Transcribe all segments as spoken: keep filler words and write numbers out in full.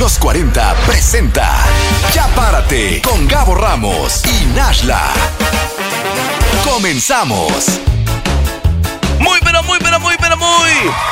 Los cuarenta presenta Ya Párate con Gabo Ramos y Nashla. Comenzamos. Muy, pero muy, pero muy, pero muy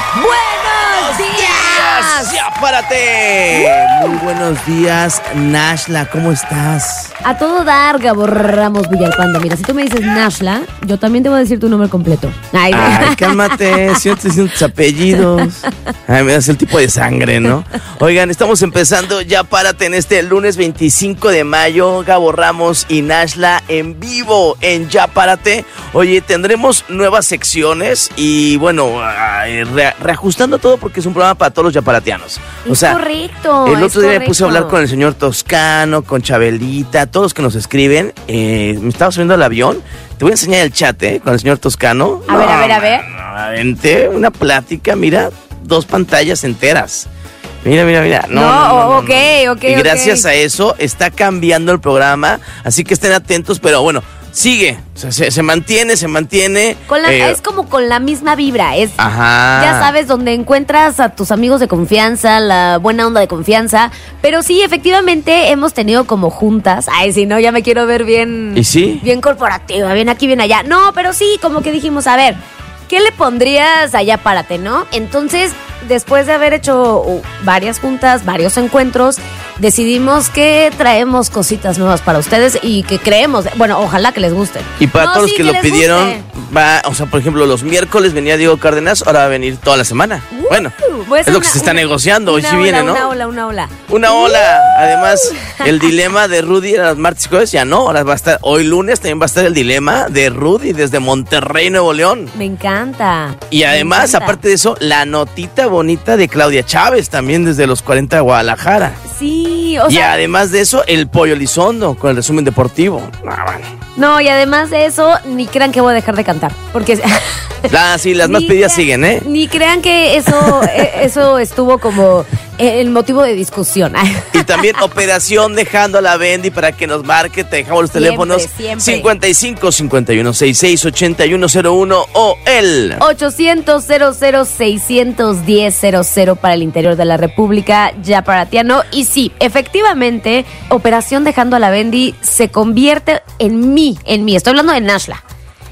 ¡buenos días! ¡Ya párate! ¡Uh! Muy buenos días, Nashla, ¿cómo estás? A todo dar, Gabo Ramos Villalpando. Mira, si tú me dices Nashla, yo también te voy a decir tu nombre completo. Ay, Ay cálmate, si no te dicen tus apellidos. Ay, me das el tipo de sangre, ¿no? Oigan, estamos empezando Ya Párate en este lunes veinticinco de mayo. Gabo Ramos y Nashla en vivo en Ya Párate. Oye, tendremos nuevas secciones y, bueno, re- reajustando todo porque es un programa para todos los yaparatianos. O es sea, correcto. el otro es día correcto. me puse a hablar con el señor Toscano, con Chabelita, todos los que nos escriben. Eh, me estaba subiendo al avión. Te voy a enseñar el chat, ¿eh? Con el señor Toscano. A ver, a ver, a ver. No, aventé una plática, mira, dos pantallas enteras. Mira, mira, mira. No, No, no, no, no, ok, no. ok, Y gracias ok. a eso está cambiando el programa, así que estén atentos, pero bueno, sigue, o sea, se, se mantiene, se mantiene. Con la, eh, es como con la misma vibra, es, Ajá. ya sabes, donde encuentras a tus amigos de confianza, la buena onda de confianza, pero sí, efectivamente, hemos tenido como juntas, ay, si no, ya me quiero ver bien, ¿Y sí? bien corporativa, bien aquí, bien allá, no, pero sí, como que dijimos, a ver, ¿qué le pondrías allá párate, no? Entonces, después de haber hecho uh, varias juntas, varios encuentros, decidimos que traemos cositas nuevas para ustedes y que creemos, bueno, ojalá que les gusten. Y para No, todos sí, los que, les lo pidieron, guste. va, o sea, por ejemplo, los miércoles venía Diego Cárdenas, ahora va a venir toda la semana. Uh, bueno, pues es lo una- que se está una- negociando, hoy una sí ola, viene, ¿no? Una ola, una ola. Una ola. Además, el dilema de Rudy era los martes y jueves, ya no, ahora va a estar, hoy lunes también va a estar el dilema de Rudy desde Monterrey, Nuevo León. Me encanta. Y además, me encanta. aparte de eso, la notita bonita de Claudia Chávez, también desde los cuarenta de Guadalajara. Sí, o y sea, además de eso, el Pollo Lizondo con el resumen deportivo. Ah, bueno. no, y además de eso, ni crean que voy a dejar de cantar, porque Ah, sí, las más Ni pedidas crean- siguen, ¿eh? Ni crean que eso, eh, eso estuvo como el motivo de discusión. Y también Operación Dejando a la Bendy para que nos marque. Te dejamos los Siempre, teléfonos siempre. cincuenta y cinco, cincuenta y uno, sesenta y seis, ochenta y uno cero uno o el ochocientos, cero cero, seiscientos diez, cero cero para el interior de la República, ya paratiano. Y sí, efectivamente, Operación Dejando a la Bendy se convierte en mí, en mí. Estoy hablando de Nashla.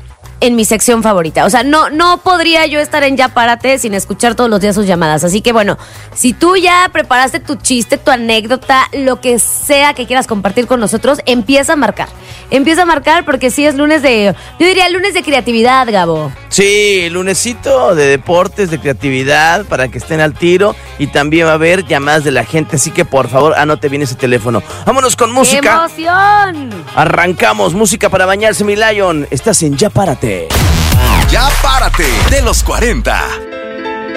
En mi sección favorita. O sea, no, no podría yo estar en Ya Párate sin escuchar todos los días sus llamadas. Así que bueno, si tú ya preparaste tu chiste, tu anécdota, lo que sea que quieras compartir con nosotros, empieza a marcar. Empieza a marcar porque sí es lunes de... Yo diría lunes de creatividad, Gabo. Sí, lunesito de deportes, de creatividad, para que estén al tiro. Y también va a haber llamadas de la gente, así que por favor, anote bien ese teléfono. Vámonos con música. ¡Emoción! Arrancamos, música para bañarse, mi Lion. Estás en Ya Párate. Ya Párate de los cuarenta.